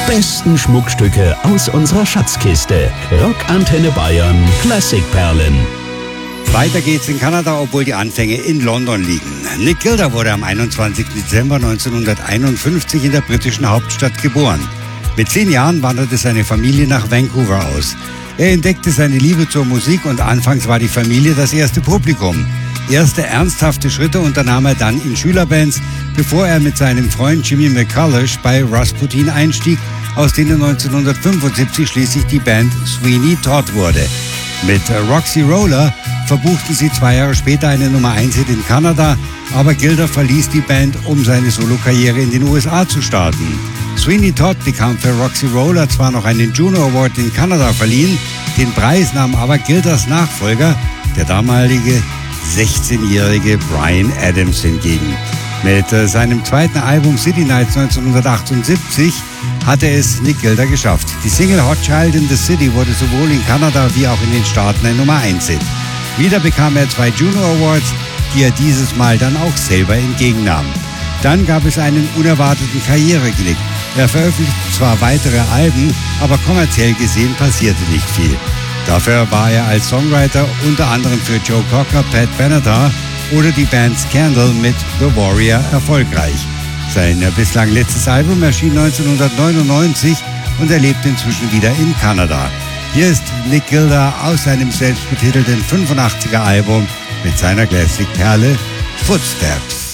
besten Schmuckstücke aus unserer Schatzkiste. Rockantenne Bayern Klassikperlen. Weiter geht's in Kanada, obwohl die Anfänge in London liegen. Nick Gilder wurde am 21. Dezember 1951 in der britischen Hauptstadt geboren. Mit 10 Jahren wanderte seine Familie nach Vancouver aus. Er entdeckte seine Liebe zur Musik und anfangs war die Familie das erste Publikum. Erste ernsthafte Schritte unternahm er dann in Schülerbands, bevor er mit seinem Freund Jimmy McCulloch bei Rasputin einstieg, aus denen 1975 schließlich die Band Sweeney Todd wurde. Mit Roxy Roller verbuchten sie 2 Jahre später eine Nummer-1-Hit in Kanada, aber Gilder verließ die Band, um seine Solokarriere in den USA zu starten. Sweeney Todd bekam für Roxy Roller zwar noch einen Juno Award in Kanada verliehen, den Preis nahm aber Gilders Nachfolger, der damalige 16-jährige Bryan Adams, hingegen. Mit seinem zweiten Album City Nights 1978 hatte es Nick Gilder geschafft. Die Single Hot Child in the City wurde sowohl in Kanada wie auch in den Staaten ein Nummer-1-Hit. Wieder bekam er 2 Juno Awards, die er dieses Mal dann auch selber entgegennahm. Dann gab es einen unerwarteten Karriereknick. Er veröffentlichte zwar weitere Alben, aber kommerziell gesehen passierte nicht viel. Dafür war er als Songwriter unter anderem für Joe Cocker, Pat Benatar oder die Band Scandal mit The Warrior erfolgreich. Sein bislang letztes Album erschien 1999 und er lebt inzwischen wieder in Kanada. Hier ist Nick Gilder aus seinem selbstbetitelten 85er Album mit seiner Classic-Perle Footsteps.